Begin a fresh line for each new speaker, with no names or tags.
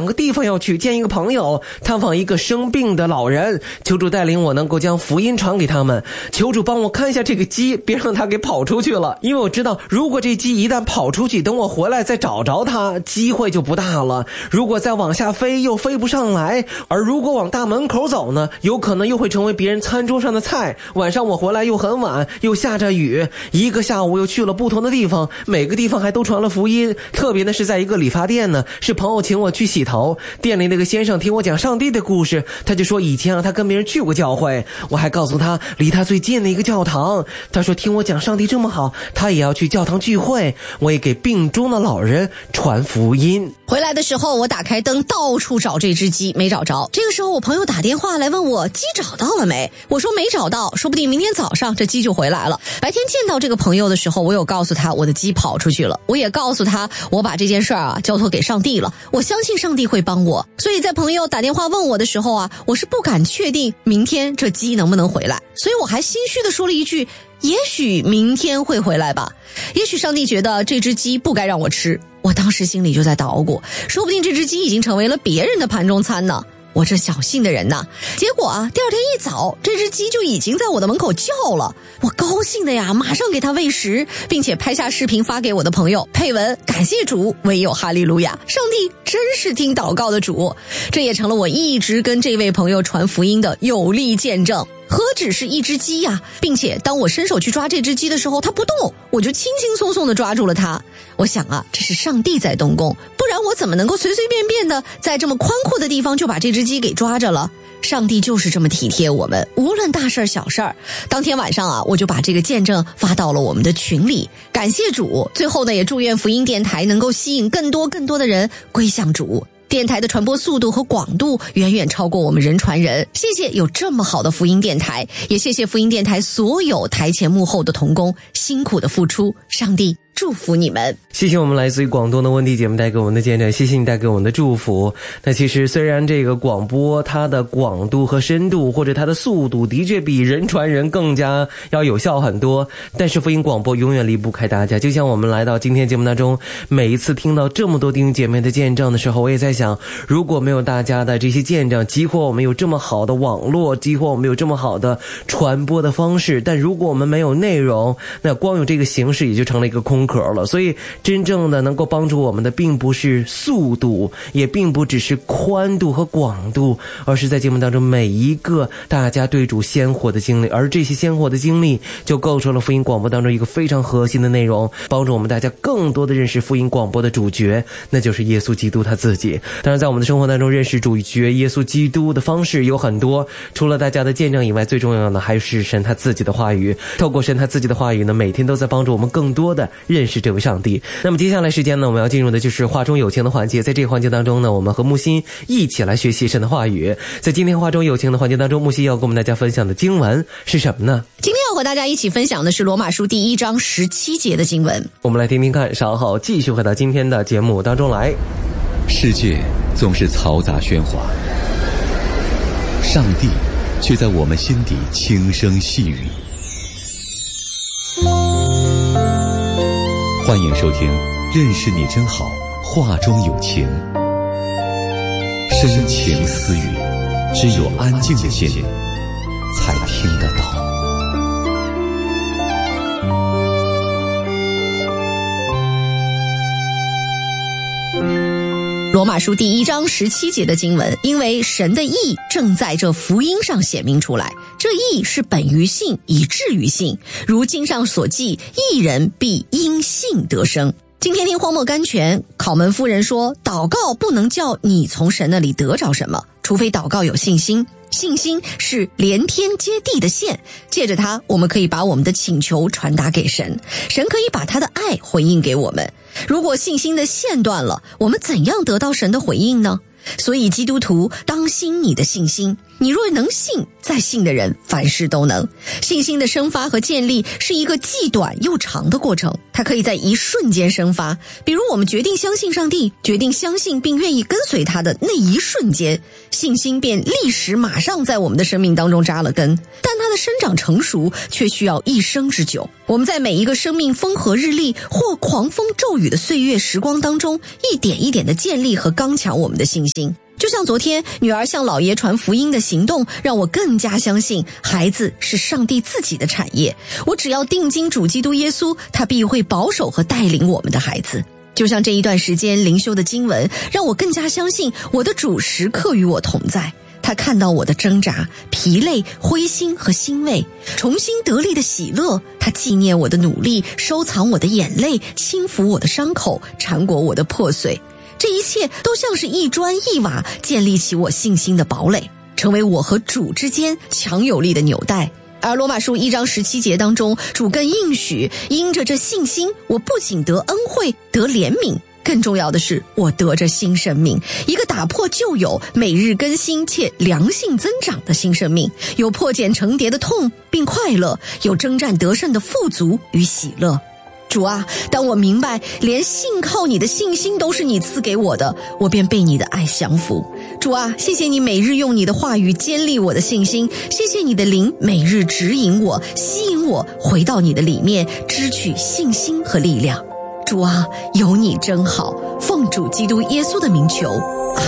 2个地方要去，见一个朋友，探访一个生病的老人，求主带领我能够将福音传给他们，求主帮我看一下这个鸡，别让它给跑出去了，因为我知道如果这鸡一旦跑出去，等我回来再找着它，机会就不大了。如果再往下飞又飞不上来，而如果往大门口走呢，有可能又会成为别人餐桌上的菜，晚上我回来又很晚，又下着雨，一个下午又去了不同的地方，每个地方还都传了福音。特别的是在一个理发店呢，是朋友请我去洗头，店里那个先生听我讲上帝的故事，他就说以前他跟别人去过教会，我还告诉他离他最近的一个教堂，他说听我讲上帝这么好，他也要去教堂聚会。我也给病中的老人传福音。
回来的时候我打开灯到处找这只鸡，没找着。这个时候我朋友打电话来问我鸡找到了没，我说没找到，说不定明天早上这鸡就回来了。白天见到这个朋友的时候，我有告诉他我的鸡跑出去了，我也告诉他我把这件事交托给上帝了，我相信上帝会帮我。所以在朋友打电话问我的时候我是不敢确定明天这鸡能不能回来，所以我还心虚的说了一句也许明天会回来吧，也许上帝觉得这只鸡不该让我吃。我当时心里就在捣鼓，说不定这只鸡已经成为了别人的盘中餐呢，我这小性的人呐。结果第二天一早，这只鸡就已经在我的门口叫了，我高兴的呀，马上给它喂食，并且拍下视频发给我的朋友，配文感谢主，唯有哈利路亚，上帝真是听祷告的主。这也成了我一直跟这位朋友传福音的有力见证。何止是一只鸡呀，并且当我伸手去抓这只鸡的时候，它不动，我就轻轻松松地抓住了它。我想这是上帝在动工，不然我怎么能够随随便便的在这么宽阔的地方就把这只鸡给抓着了。上帝就是这么体贴我们，无论大事小事。当天晚上我就把这个见证发到了我们的群里，感谢主。最后呢，也祝愿福音电台能够吸引更多的人归向主。电台的传播速度和广度远远超过我们人传人，谢谢有这么好的福音电台，也谢谢福音电台所有台前幕后的同工辛苦的付出，上帝祝福你们。
谢谢我们来自于广东的温蒂姐妹带给我们的见证，谢谢你带给我们的祝福。那其实虽然这个广播它的广度和深度或者它的速度的确比人传人更加要有效很多，但是福音广播永远离不开大家。就像我们来到今天节目当中，每一次听到这么多弟兄姐妹的见证的时候，我也在想，如果没有大家的这些见证，几乎我们有这么好的网络，几乎我们有这么好的传播的方式，但如果我们没有内容，那光有这个形式也就成了一个空壳了。所以真正的能够帮助我们的并不是速度，也并不只是宽度和广度，而是在节目当中每一个大家对主鲜活的经历，而这些鲜活的经历就构成了福音广播当中一个非常核心的内容，帮助我们大家更多的认识福音广播的主角，那就是耶稣基督他自己。当然在我们的生活当中认识主角耶稣基督的方式有很多，除了大家的见证以外，最重要的还是神他自己的话语。透过神他自己的话语呢，每天都在帮助我们更多的认识这位上帝。那么接下来时间呢，我们要进入的就是话中有情的环节。在这个环节当中呢，我们和木心一起来学习神的话语。在今天话中有情的环节当中，木心要跟我们大家分享的经文是什么呢？
今天要和大家一起分享的是罗马书第1章17节的经文。
我们来听听看，稍后继续回到今天的节目当中来。
世界总是嘈杂喧哗，上帝却在我们心底轻声细语。欢迎收听认识你真好，话中有情。深情私语，只有安静的心才听得到。
罗马书第1章17节的经文，因为神的义正在这福音上显明出来，这义是本于信，以至于信，如经上所记，义人必因信得生。今天听荒漠甘泉考门夫人说，祷告不能叫你从神那里得着什么，除非祷告有信心。信心是连天接地的线，借着它我们可以把我们的请求传达给神，神可以把他的爱回应给我们。如果信心的线断了，我们怎样得到神的回应呢？所以基督徒当心你的信心， 你若能信，在信的人凡事都能。信心的生发和建立是一个既短又长的过程，它可以在一瞬间生发。比如我们决定相信上帝，决定相信并愿意跟随他的那一瞬间，信心便立时马上在我们的生命当中扎了根。但它的生长成熟却需要一生之久。我们在每一个生命风和日丽或狂风骤雨的岁月时光当中，一点一点地建立和刚强我们的信心。就像昨天女儿向老爷传福音的行动，让我更加相信孩子是上帝自己的产业。我只要定睛主基督耶稣，他必会保守和带领我们的孩子。就像这一段时间灵修的经文，让我更加相信我的主时刻与我同在。他看到我的挣扎、疲累、灰心和欣慰，重新得力的喜乐。他纪念我的努力，收藏我的眼泪，轻抚我的伤口，缠裹我的破碎。这一切都像是一砖一瓦建立起我信心的堡垒，成为我和主之间强有力的纽带。而罗马书1章17节当中，主更应许，因着这信心，我不仅得恩惠，得怜悯，更重要的是我得着新生命，一个打破旧有、每日更新且良性增长的新生命，有破茧成蝶的痛并快乐，有征战得胜的富足与喜乐。主啊，当我明白连信靠你的信心都是你赐给我的，我便被你的爱降服。主啊，谢谢你每日用你的话语坚立我的信心，谢谢你的灵每日指引我，吸引我回到你的里面，支取信心和力量。主啊，有你真好，奉主基督耶稣的名求，